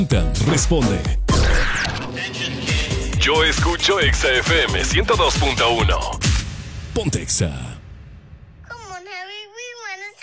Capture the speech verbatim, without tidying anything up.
Responde. Yo escucho Exa F M ciento dos punto uno. Ponte Exa. Come on, Harry, we wanna